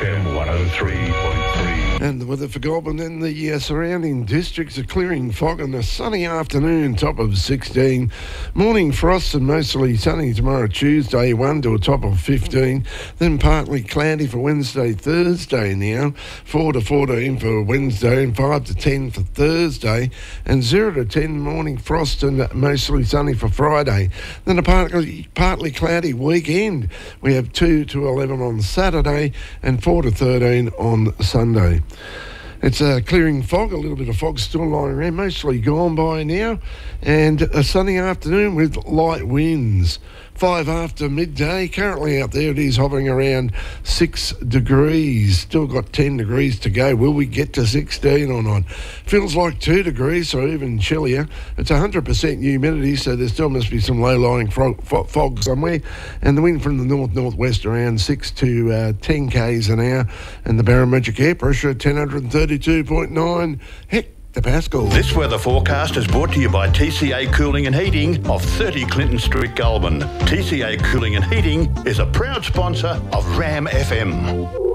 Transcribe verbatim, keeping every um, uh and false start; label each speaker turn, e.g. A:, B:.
A: F M one oh three point three.
B: And the weather for Goulburn and the uh, surrounding districts, a clearing fog and a sunny afternoon, top of sixteen. Morning frost and mostly sunny tomorrow, Tuesday, one to a top of fifteen. Then partly cloudy for Wednesday, Thursday now, four to fourteen for Wednesday and five to ten for Thursday. And zero to ten morning frost and mostly sunny for Friday. Then a partly, partly cloudy weekend. We have two to eleven on Saturday and four to thirteen on Sunday. It's a clearing fog, a little bit of fog still lying around, mostly gone by now, and a sunny afternoon with light winds. Five after midday, currently out there it is hovering around six degrees. Still got ten degrees to go. Will we get to sixteen or not? Feels like two degrees, so even chillier. It's one hundred percent humidity, so there still must be some low-lying fog, fog somewhere. And the wind from the north-northwest around six to uh, ten k's an hour. And the barometric air pressure at ten thirty-two point nine hectopascal.
C: This weather forecast is brought to you by T C A Cooling and Heating of thirty Clinton Street, Goulburn. T C A Cooling and Heating is a proud sponsor of Ram F M.